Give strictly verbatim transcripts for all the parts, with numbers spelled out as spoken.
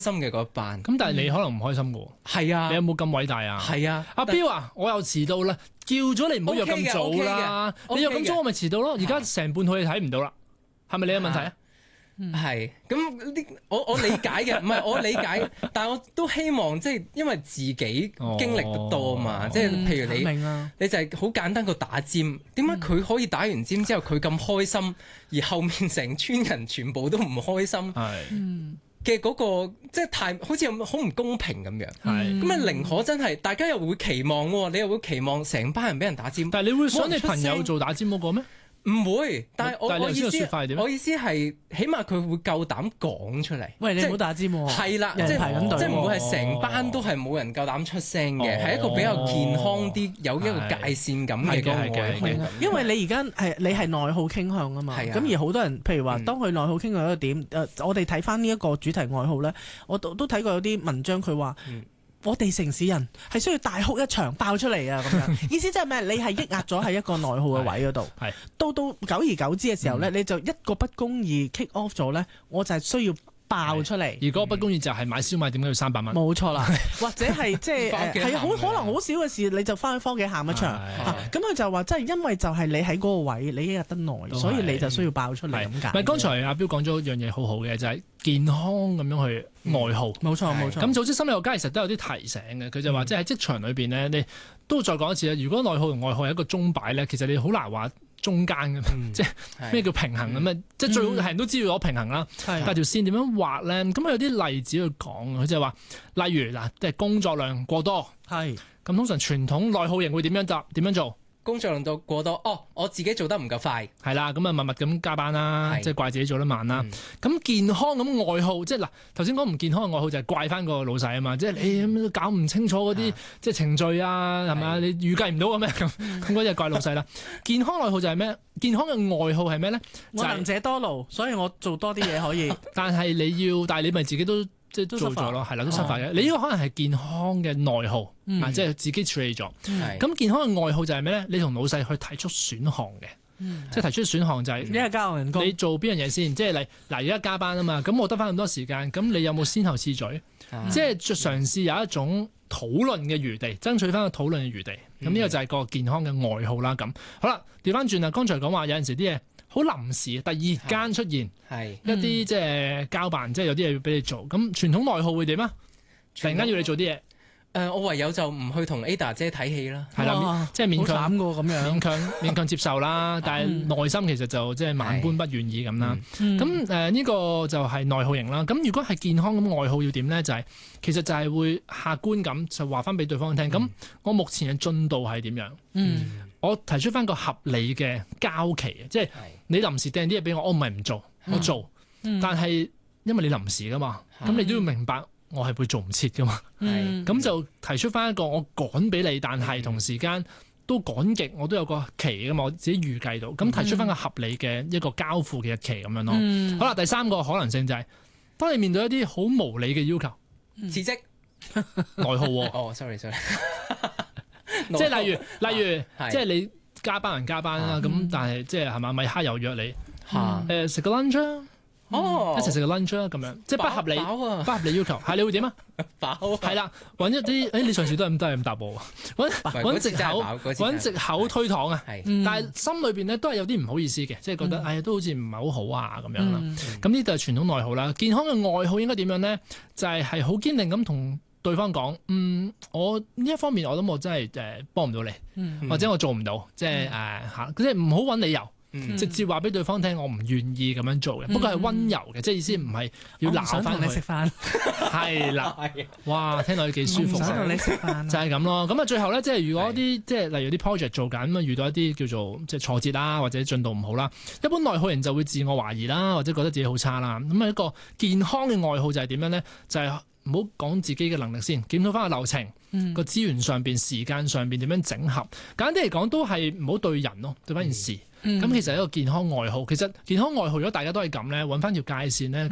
心嘅嗰一班。 咁但係你可能唔開心嘅喎。 係啊， 你有冇咁偉大啊？ 係啊， 阿標啊，我又遲到啦，叫咗你唔好約咁早啦。你約咁早我咪遲到咯。而家成半套你睇唔到啦，係咪你嘅問題啊？ 係，咁呢我我理解嘅，唔係我理解，但係我都希望即係因為自己經歷得多啊嘛， 哦、 即係譬如你， 嗯、 你就係好簡單個打尖，點解佢可以打完尖之後佢咁開心，而後面成村人全部都唔開心？係嘅嗰個即係太好似好唔公平咁樣。係咁啊，寧可真係大家又會期望喎，你又會期望成班人俾人打尖， 但係你會想你朋友做打尖嗰個咩？ 唔會，但係我我意思我意思係，起碼佢會夠膽講出嚟。 喂，你唔好打尖喎。 係啦，即係排緊隊， 即係唔會係成班都係冇人夠膽出聲嘅，係一個比較健康啲，有一個界線咁嘅嗰個愛好。 因為你而家係你係內耗傾向啊嘛，咁而好多人，譬如話，當佢內耗傾向一個點，誒，我哋睇翻呢一個主題愛好咧，我都都睇過有啲文章，佢話。我哋城市人係需要大哭一場爆出嚟啊！咁樣意思即係咩？你係抑壓咗喺一個內耗嘅位嗰度，到到久而久之嘅時候咧，嗯、你就一個不公義 kick off 咗咧，我就係需要爆出嚟。而嗰個不公義就係買燒賣點解要三百蚊？ 冇錯啦，或者係即係係好可能好少嘅事，你就翻去科技喊一場嚇。咁佢就話，即係因為就係你喺嗰個位，你抑壓得耐，所以你就需要爆出嚟咁解。 唔係，剛才阿標講咗一樣嘢好好嘅，就係、是。健康咁樣去愛好， 冇錯冇錯。 咁組織心理學家其實都有啲提醒嘅，佢就話即係喺職場裏邊咧，你都再講一次啦。如果內耗同外耗係一個鐘擺咧，其實你好難話中間嘅，嗯、即係咩叫平衡咁啊？嗯、即係最好係人都知道攞平衡啦。嗯、但係條線點樣畫咧？咁有啲例子去講，佢就係話，例如嗱，即係工作量過多，係咁通常傳統內耗型會點樣答？點樣做？ 工作量度過多，哦，我自己做得唔夠快， 係啦，咁啊默默咁加班啦，即係怪自己做得慢啦。咁、嗯、健康咁愛好，即係嗱頭先講唔健康嘅愛好就係怪翻個老細啊嘛，即係你咁搞唔清楚嗰啲即係程序啊，係咪？你預計唔到嘅咩咁，咁嗰啲係怪老細啦。健康愛好就係咩？健康嘅愛好係咩咧？ 我能者多勞，所以我做多啲嘢可以。 但係你要，但係你咪自己都。即係都做咗咯，係啦，都失敗嘅。哦、你呢個可能係健康嘅內耗，嗯、即係自己處理咗。咁、嗯、健康嘅愛好就係咩咧？你同老細去提出選項嘅，嗯、即係提出選項就係、是， 一係交人工， 你做邊樣嘢先？即係你嗱，而家加班啊嘛，咁我得翻咁多時間，咁你有冇先後次序？嗯、即係嘗試有一種討論嘅餘地，爭取翻個討論嘅餘地。咁呢、嗯、個就係個健康嘅愛好啦。咁好啦，調翻轉啊，剛才講話有陣時啲嘢。好臨時，突然間出現，係一啲即係交辦，即係有啲嘢要俾你做。咁傳統內耗會點啊？突然間要你做啲嘢， 誒，我唯有就唔去同 Ada 姐睇戲啦。 係啦，即係勉強咁樣， 勉強勉強接受啦。但係內心其實就即係萬般不願意咁啦。咁誒呢個就係內耗型啦。咁如果係健康咁愛好要點咧？就係其實就係會客觀咁就話翻俾對方聽。咁我目前嘅進度係點樣？嗯。我提出翻個合理嘅交期，即係你臨時掟啲嘢俾我，我唔係唔做，我做，嗯、但係因為你臨時噶嘛，咁、嗯、你都要明白我係會做唔切噶嘛，咁、嗯、就提出翻一個我趕俾你，但係同時間都趕極，我都有個期噶嘛，我自己預計到，咁提出翻個合理嘅一個交付嘅日期咁樣咯。嗯、好啦，第三個可能性就係、是，當你面對一啲好無理嘅要求， 辭職、 內耗喎。 哦，sorry sorry。 即係例如，例如，即係你加班人加班啦，咁但係即係係嘛，米哈又約你，誒食個 lunch 啊，哦，一齊食個 lunch 啊，咁樣即係不合理，不合理要求，係你會點啊？飽係啦，揾一啲誒，你上次都係咁都係咁答我，揾揾藉口，揾藉口推搪啊，但係心裏邊咧都係有啲唔好意思嘅，即係覺得哎呀都好似唔係好好啊咁樣啦。咁呢度係傳統內耗啦，健康嘅愛好應該點樣咧？就係係好堅定咁同對方講，嗯，我呢一方面我諗我真係誒幫唔到你，嗯、或者我做唔到，即係誒嚇，即係唔好揾理由，嗯、直接話俾對方聽，我唔願意咁樣做嘅。嗯、不過係溫柔嘅，即係意思唔係要鬧翻佢。我唔想同你食飯，係啦，哇，聽落去幾舒服。唔想同你食飯，就係咁咯。咁啊，最後咧，即係如果啲即係例如啲 project 做緊咁啊，遇到一啲叫做即係挫折啦，或者進度唔好啦，一般內耗人就會自我懷疑啦，或者覺得自己好差啦。咁啊，一個健康嘅愛好就係點樣咧？就係、是唔好講自己嘅能力先，檢討翻個流程，個、嗯、資源上邊、時間上邊點樣整合。簡單啲嚟講，都係唔好對人咯，對翻件事。咁、嗯、其實係一個健康愛好。其實健康愛好，如果大家都係咁咧，揾翻條界線咧，咁啊、嗯、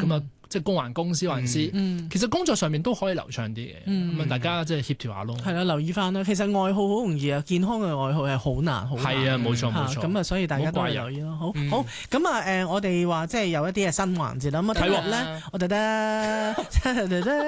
即係公還公，私還私。嗯、其實工作上面都可以流暢啲嘅，咁啊、嗯、大家即係協調下咯。 係啦，留意翻啦。其實愛好好容易啊，健康嘅愛好係好難，好難。 係啊，冇錯冇錯。 咁啊，所以大家都留意咯。好，嗯、好。咁啊，誒，我哋話即係有一啲嘅新環節啦。咁啊，睇落咧，我哋得。